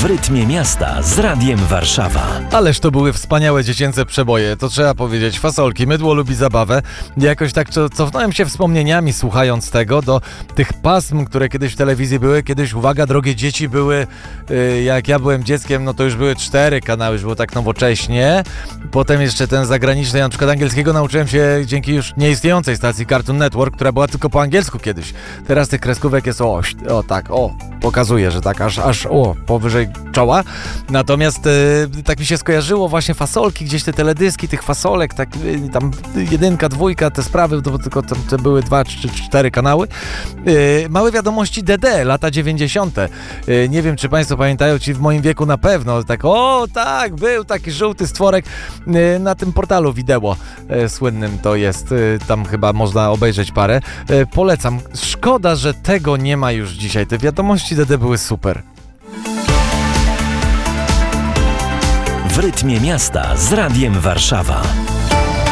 W rytmie miasta z Radiem Warszawa. Ależ to były wspaniałe dziecięce przeboje, to trzeba powiedzieć. Fasolki, mydło lubi zabawę. Jakoś tak cofnąłem się wspomnieniami, słuchając tego, do tych pasm, które kiedyś w telewizji były. Kiedyś, uwaga, drogie dzieci, były, jak ja byłem dzieckiem, no to już były 4 kanały, już było tak nowocześnie. Potem jeszcze ten zagraniczny, na przykład angielskiego nauczyłem się dzięki już nieistniejącej stacji Cartoon Network, która była tylko po angielsku kiedyś. Teraz tych kreskówek jest pokazuje, że tak aż powyżej czoła. Natomiast tak mi się skojarzyło właśnie fasolki, gdzieś te teledyski tych fasolek, tak tam 1, 2, te sprawy, to tylko to były 2 czy 4 kanały. Małe wiadomości DD, lata 90. Nie wiem, czy Państwo pamiętają, ci w moim wieku na pewno. Tak, był taki żółty stworek na tym portalu wideo słynnym to jest. Tam chyba można obejrzeć parę. Polecam. Szkoda, że tego nie ma już dzisiaj. Te wiadomości DD były super. W rytmie miasta z Radiem Warszawa.